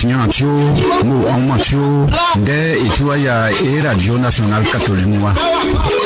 Tiancho, Mo Amatio, de Ituaya et Radio Nationale Catholique.